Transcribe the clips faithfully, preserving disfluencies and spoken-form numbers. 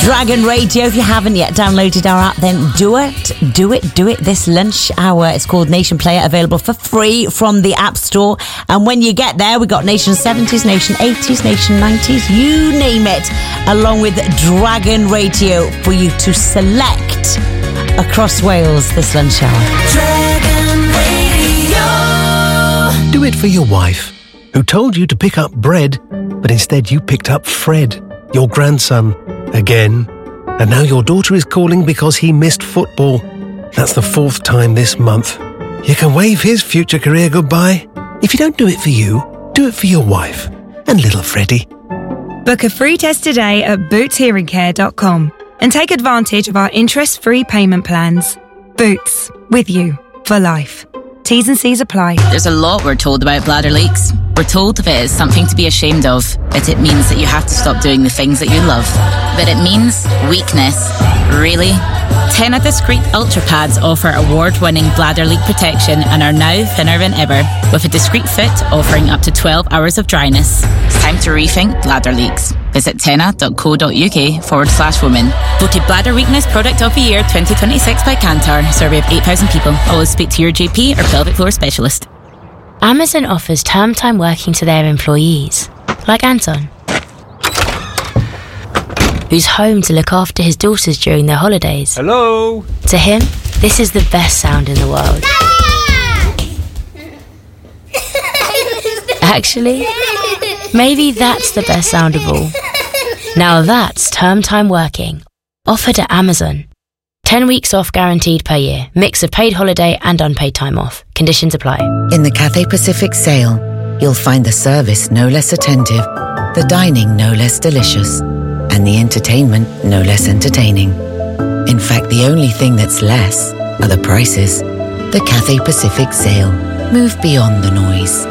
Dragon Radio. If you haven't yet downloaded our app, then do it, do it, do it this lunch hour. It's called Nation Player, available for free from the App Store. And when you get there, we got Nation seventies, Nation eighties, Nation nineties, you name it, along with Dragon Radio for you to select across Wales this lunch hour. Dragon Radio. Do it for your wife, who told you to pick up bread, but instead you picked up Fred, your grandson, again. And now your daughter is calling because he missed football. That's the fourth time this month. You can wave his future career goodbye. If you don't do it for you, do it for your wife and little Freddie. Book a free test today at boots hearing care dot com and take advantage of our interest-free payment plans. Boots, with you for life. T's and C's apply. There's a lot we're told about bladder leaks. We're told if it is something to be ashamed of, but it means that you have to stop doing the things that you love. But it means weakness. Really? Tena Discreet Ultra Pads offer award-winning bladder leak protection and are now thinner than ever, with a discreet fit offering up to twelve hours of dryness. It's time to rethink bladder leaks. Visit tena.co.uk forward slash women. Voted Bladder Weakness Product of the Year twenty twenty-six by Kantar. Survey of eight thousand people. Always speak to your G P or pelvic floor specialist. Amazon offers term time working to their employees, like Anton, who's home to look after his daughters during their holidays. Hello? To him, this is the best sound in the world. Actually, maybe that's the best sound of all. Now that's term time working, offered at Amazon. ten weeks off guaranteed per year. Mix of paid holiday and unpaid time off. Conditions apply. In the Cathay Pacific sale, you'll find the service no less attentive, the dining no less delicious, and the entertainment no less entertaining. In fact, the only thing that's less are the prices. The Cathay Pacific sale. Move beyond the noise.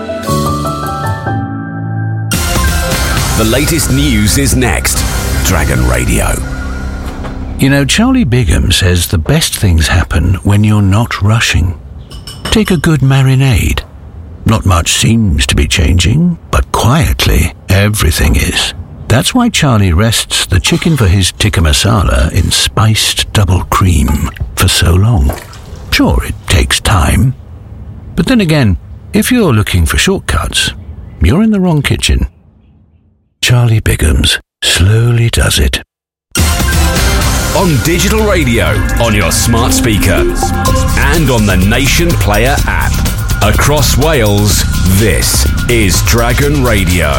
The latest news is next. Dragon Radio. You know, Charlie Bigham says the best things happen when you're not rushing. Take a good marinade. Not much seems to be changing, but quietly, everything is. That's why Charlie rests the chicken for his tikka masala in spiced double cream for so long. Sure, it takes time. But then again, if you're looking for shortcuts, you're in the wrong kitchen. Charlie Bigham's slowly does it. On digital radio, on your smart speaker, and on the Nation Player app. Across Wales, this is Dragon Radio.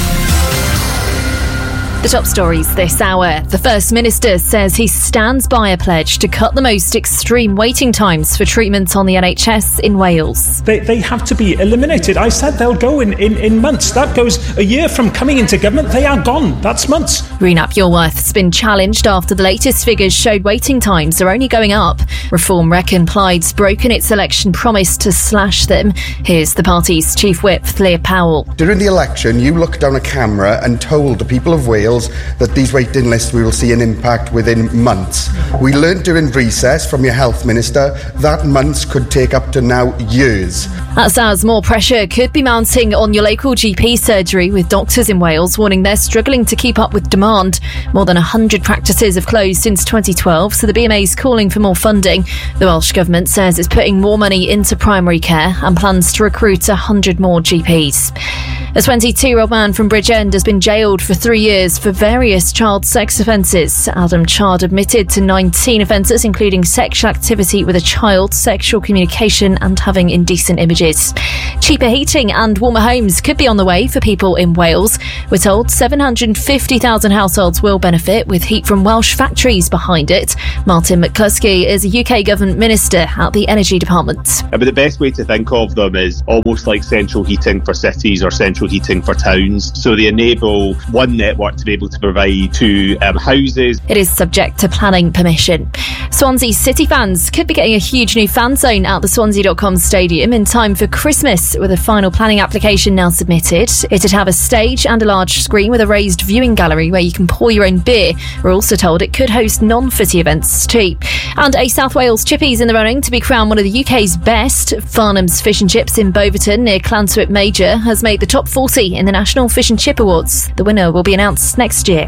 The top stories this hour. The First Minister says he stands by a pledge to cut the most extreme waiting times for treatment on the N H S in Wales. They, they have to be eliminated. I said they'll go in, in, in months. That goes a year from coming into government. They are gone. That's months. Green Up Yorworth's been challenged after the latest figures showed waiting times are only going up. Reform reckon Plaid's broken its election promise to slash them. Here's the party's chief whip, Leah Powell. During the election, you looked down a camera and told the people of Wales that these waiting lists we will see an impact within months. We learned during recess from your health minister that months could take up to now years. That's as more pressure could be mounting on your local G P surgery, with doctors in Wales warning they're struggling to keep up with demand. More than one hundred practices have closed since twenty twelve, so the B M A is calling for more funding. The Welsh Government says it's putting more money into primary care and plans to recruit one hundred more G Ps. A twenty-two-year-old man from Bridgend has been jailed for three years for various child sex offences. Adam Chard admitted to nineteen offences, including sexual activity with a child, sexual communication and having indecent images. Cheaper heating and warmer homes could be on the way for people in Wales. We're told seven hundred fifty thousand households will benefit, with heat from Welsh factories behind it. Martin McCluskey is a U K government minister at the Energy Department. But the best way to think of them is almost like central heating for cities or central heating for towns. So they enable one network to be able to provide to um, houses. It is subject to planning permission. Swansea City fans could be getting a huge new fan zone at the Swansea dot com stadium in time for Christmas, with a final planning application now submitted. It'd have a stage and a large screen with a raised viewing gallery where you can pour your own beer. We're also told it could host non-footy events too. And a South Wales chippy's in the running to be crowned one of the U K's best. Farnham's Fish and Chips in Boverton near Clansuip Major has made the top forty in the National Fish and Chip Awards. The winner will be announced next year.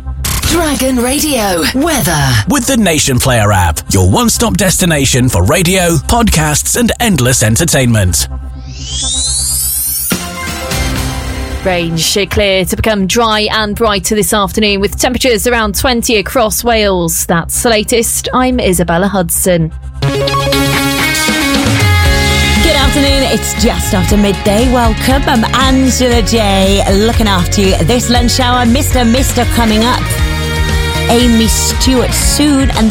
Dragon Radio weather. With the Nation Player app, your one-stop destination for radio, podcasts and endless entertainment. Rain should clear to become dry and brighter this afternoon with temperatures around twenty across Wales. That's the latest. I'm Isabella Hudson. Good afternoon, it's just after midday. Welcome. I'm Angela J, looking after you this lunch hour. Mister Mister coming up. Amy Stewart soon, and